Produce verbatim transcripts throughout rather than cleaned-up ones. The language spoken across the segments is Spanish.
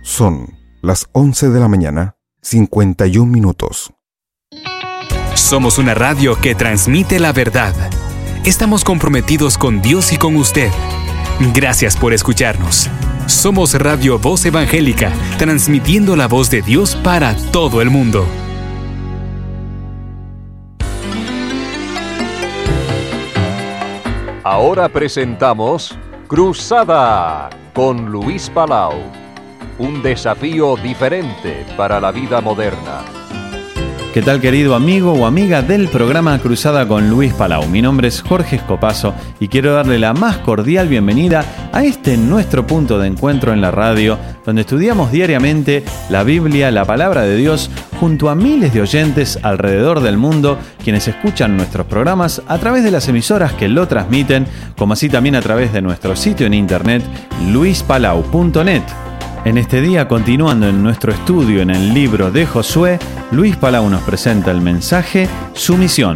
Son las once de la mañana, cincuenta y un minutos. Somos una radio que transmite la verdad. Estamos comprometidos con Dios y con usted. Gracias por escucharnos. Somos Radio Voz Evangélica, transmitiendo la voz de Dios para todo el mundo. Ahora presentamos Cruzada con Luis Palau. Un desafío diferente para la vida moderna. ¿Qué tal, querido amigo o amiga del programa Cruzada con Luis Palau? Mi nombre es Jorge Escopazo y quiero darle la más cordial bienvenida a este nuestro punto de encuentro en la radio, donde estudiamos diariamente la Biblia, la Palabra de Dios, junto a miles de oyentes alrededor del mundo, quienes escuchan nuestros programas a través de las emisoras que lo transmiten, como así también a través de nuestro sitio en internet, luis palau punto net. En este día, continuando en nuestro estudio en el libro de Josué, Luis Palau nos presenta el mensaje Sumisión.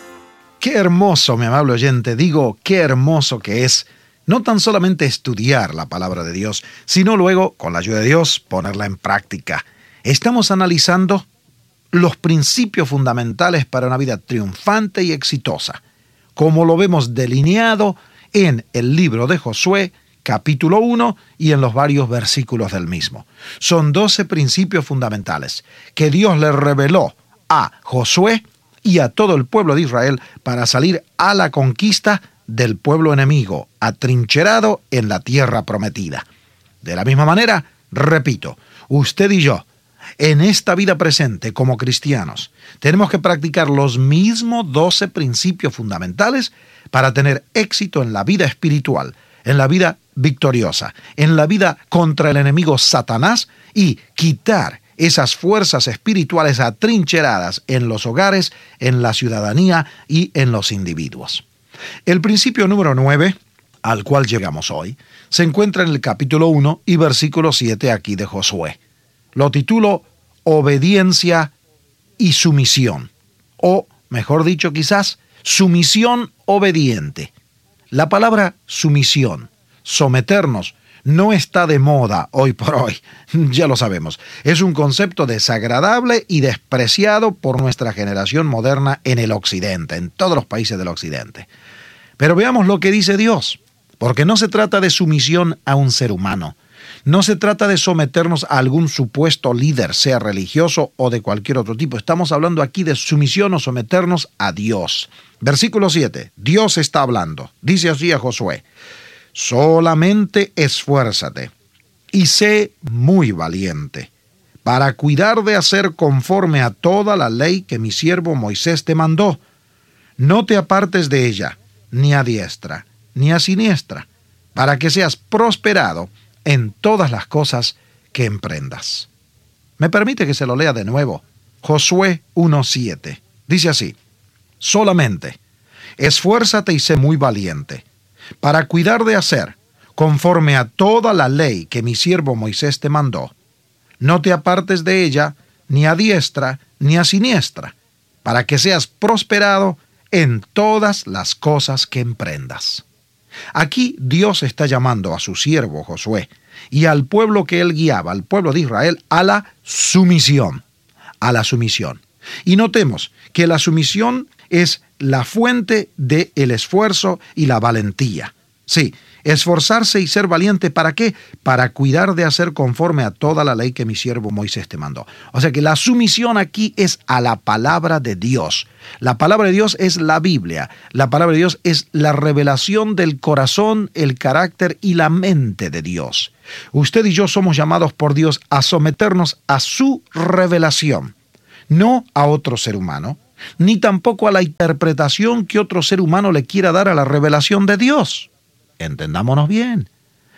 Qué hermoso, mi amable oyente, digo, qué hermoso que es no tan solamente estudiar la palabra de Dios, sino luego, con la ayuda de Dios, ponerla en práctica. Estamos analizando los principios fundamentales para una vida triunfante y exitosa, como lo vemos delineado en el libro de Josué, capítulo uno, y en los varios versículos del mismo. Son doce principios fundamentales que Dios le reveló a Josué y a todo el pueblo de Israel para salir a la conquista del pueblo enemigo, atrincherado en la tierra prometida. De la misma manera, repito, usted y yo, en esta vida presente como cristianos, tenemos que practicar los mismos doce principios fundamentales para tener éxito en la vida espiritual, en la vida victoriosa, en la vida contra el enemigo Satanás y quitar esas fuerzas espirituales atrincheradas en los hogares, en la ciudadanía y en los individuos. El principio número nueve, al cual llegamos hoy, se encuentra en el capítulo uno y versículo siete aquí de Josué. Lo titulo Obediencia y sumisión, o mejor dicho quizás, sumisión obediente. La palabra sumisión, someternos, no está de moda hoy por hoy, ya lo sabemos. Es un concepto desagradable y despreciado por nuestra generación moderna en el occidente, en todos los países del occidente. Pero veamos lo que dice Dios, porque no se trata de sumisión a un ser humano. No se trata de someternos a algún supuesto líder, sea religioso o de cualquier otro tipo. Estamos hablando aquí de sumisión o someternos a Dios. Versículo siete. Dios está hablando. Dice así a Josué: solamente esfuérzate y sé muy valiente para cuidar de hacer conforme a toda la ley que mi siervo Moisés te mandó. No te apartes de ella, ni a diestra, ni a siniestra, para que seas prosperado en todas las cosas que emprendas. Me permite que se lo lea de nuevo. Josué uno siete. Dice así: solamente esfuérzate y sé muy valiente para cuidar de hacer conforme a toda la ley que mi siervo Moisés te mandó. No te apartes de ella, ni a diestra, ni a siniestra, para que seas prosperado en todas las cosas que emprendas. Aquí Dios está llamando a su siervo Josué y al pueblo que él guiaba, al pueblo de Israel, a la sumisión, a la sumisión. Y notemos que la sumisión es la fuente del esfuerzo y la valentía. Sí, esforzarse y ser valiente, ¿para qué? Para cuidar de hacer conforme a toda la ley que mi siervo Moisés te mandó. O sea que la sumisión aquí es a la palabra de Dios. La palabra de Dios es la Biblia. La palabra de Dios es la revelación del corazón, el carácter y la mente de Dios. Usted y yo somos llamados por Dios a someternos a su revelación, no a otro ser humano, ni tampoco a la interpretación que otro ser humano le quiera dar a la revelación de Dios. Entendámonos bien.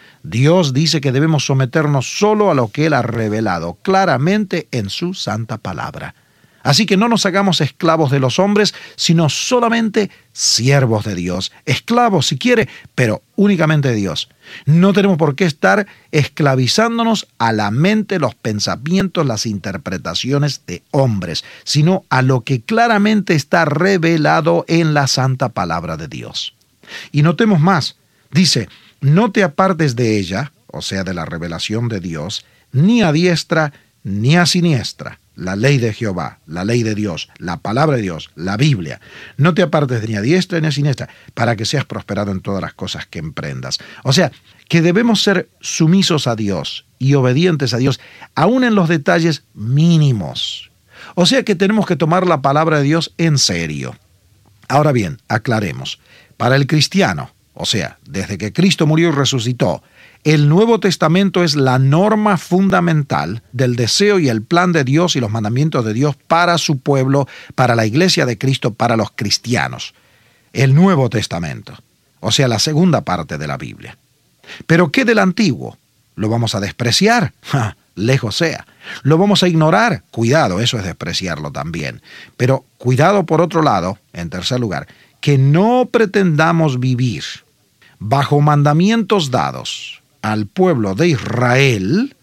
Dios dice que debemos someternos solo a lo que Él ha revelado claramente en su santa palabra. Así que no nos hagamos esclavos de los hombres, sino solamente siervos de Dios. Esclavos si quiere, pero únicamente de Dios. No tenemos por qué estar esclavizándonos a la mente, los pensamientos, las interpretaciones de hombres, sino a lo que claramente está revelado en la santa palabra de Dios. Y notemos más. Dice: no te apartes de ella, o sea, de la revelación de Dios, ni a diestra ni a siniestra. La ley de Jehová, la ley de Dios, la palabra de Dios, la Biblia. No te apartes ni a diestra ni a siniestra, para que seas prosperado en todas las cosas que emprendas. O sea, que debemos ser sumisos a Dios y obedientes a Dios, aún en los detalles mínimos. O sea que tenemos que tomar la palabra de Dios en serio. Ahora bien, aclaremos. Para el cristiano, o sea, desde que Cristo murió y resucitó, el Nuevo Testamento es la norma fundamental del deseo y el plan de Dios y los mandamientos de Dios para su pueblo, para la iglesia de Cristo, para los cristianos. El Nuevo Testamento, o sea, la segunda parte de la Biblia. ¿Pero qué del Antiguo? ¿Lo vamos a despreciar? ¡Ja! Lejos sea. ¿Lo vamos a ignorar? Cuidado, eso es despreciarlo también. Pero cuidado por otro lado, en tercer lugar, que no pretendamos vivir bajo mandamientos dados al pueblo de Israel,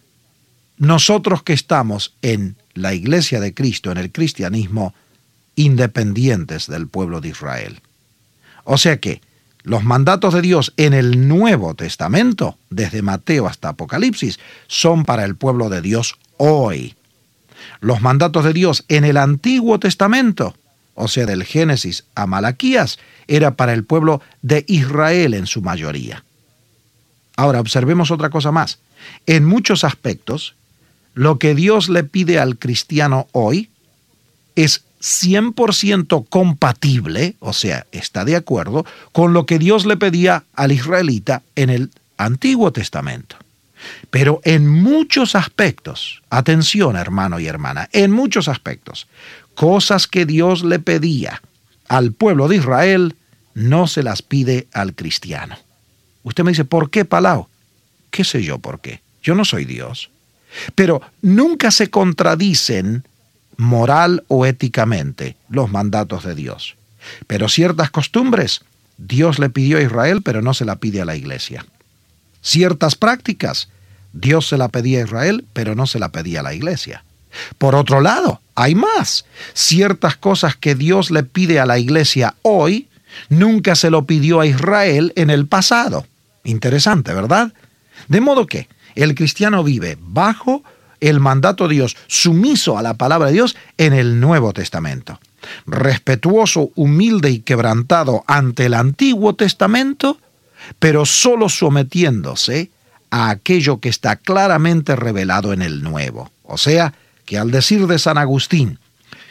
nosotros que estamos en la iglesia de Cristo, en el cristianismo, independientes del pueblo de Israel. O sea que los mandatos de Dios en el Nuevo Testamento, desde Mateo hasta Apocalipsis, son para el pueblo de Dios hoy. Los mandatos de Dios en el Antiguo Testamento, o sea, del Génesis a Malaquías, era para el pueblo de Israel en su mayoría. Ahora, observemos otra cosa más. En muchos aspectos, lo que Dios le pide al cristiano hoy es cien por ciento compatible, o sea, está de acuerdo, con lo que Dios le pedía al israelita en el Antiguo Testamento. Pero en muchos aspectos, atención hermano y hermana, en muchos aspectos, cosas que Dios le pedía al pueblo de Israel, no se las pide al cristiano. Usted me dice, ¿por qué, Palau? ¿Qué sé yo por qué? Yo no soy Dios. Pero nunca se contradicen moral o éticamente los mandatos de Dios. Pero ciertas costumbres, Dios le pidió a Israel, pero no se la pide a la iglesia. Ciertas prácticas, Dios se la pedía a Israel, pero no se la pedía a la iglesia. Por otro lado, hay más. Ciertas cosas que Dios le pide a la iglesia hoy, nunca se lo pidió a Israel en el pasado. Interesante, ¿verdad? De modo que el cristiano vive bajo el mandato de Dios, sumiso a la palabra de Dios en el Nuevo Testamento. Respetuoso, humilde y quebrantado ante el Antiguo Testamento, pero solo sometiéndose a aquello que está claramente revelado en el Nuevo. O sea, que al decir de San Agustín,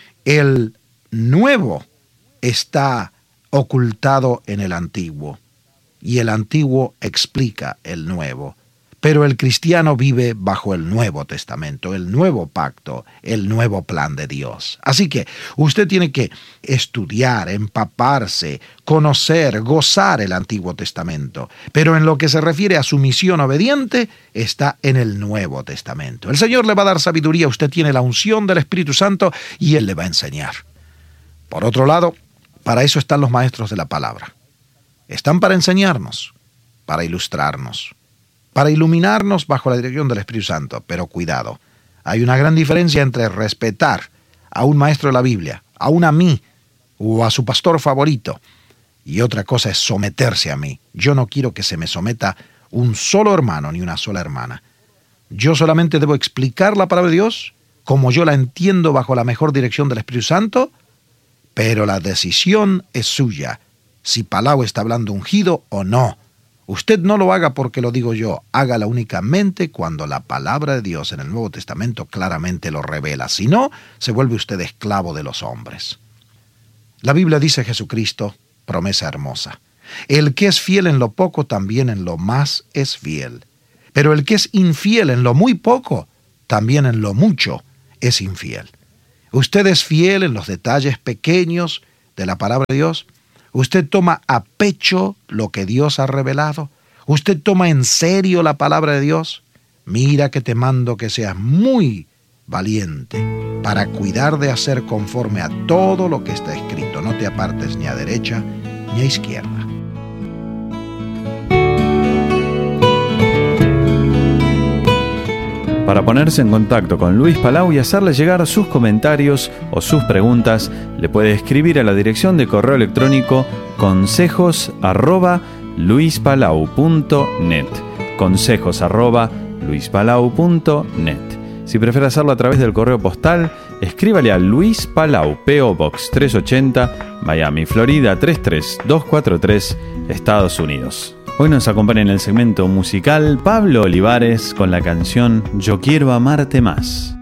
el Nuevo está ocultado en el Antiguo, y el Antiguo explica el Nuevo. Pero el cristiano vive bajo el Nuevo Testamento, el nuevo pacto, el nuevo plan de Dios. Así que usted tiene que estudiar, empaparse, conocer, gozar el Antiguo Testamento. Pero en lo que se refiere a su misión obediente, está en el Nuevo Testamento. El Señor le va a dar sabiduría, usted tiene la unción del Espíritu Santo y Él le va a enseñar. Por otro lado, para eso están los maestros de la palabra. Están para enseñarnos, para ilustrarnos, para iluminarnos bajo la dirección del Espíritu Santo. Pero cuidado, hay una gran diferencia entre respetar a un maestro de la Biblia, aún a mí o a su pastor favorito, y otra cosa es someterse a mí. Yo no quiero que se me someta un solo hermano ni una sola hermana. Yo solamente debo explicar la palabra de Dios como yo la entiendo bajo la mejor dirección del Espíritu Santo, pero la decisión es suya, si Palau está hablando ungido o no. Usted no lo haga porque lo digo yo, hágala únicamente cuando la palabra de Dios en el Nuevo Testamento claramente lo revela. Si no, se vuelve usted esclavo de los hombres. La Biblia dice Jesucristo, promesa hermosa: el que es fiel en lo poco, también en lo más es fiel. Pero el que es infiel en lo muy poco, también en lo mucho es infiel. Usted es fiel en los detalles pequeños de la palabra de Dios. Usted toma a pecho lo que Dios ha revelado. Usted toma en serio la palabra de Dios. Mira que te mando que seas muy valiente para cuidar de hacer conforme a todo lo que está escrito. No te apartes ni a derecha ni a izquierda. Para ponerse en contacto con Luis Palau y hacerle llegar sus comentarios o sus preguntas, le puede escribir a la dirección de correo electrónico consejos arroba luispalau punto net. Consejos arroba luis palau punto net. Si prefiere hacerlo a través del correo postal, escríbale a Luis Palau, P O Box trescientos ochenta, Miami, Florida tres tres dos cuatro tres, Estados Unidos. Hoy nos acompaña en el segmento musical Pablo Olivares con la canción Yo Quiero Amarte Más.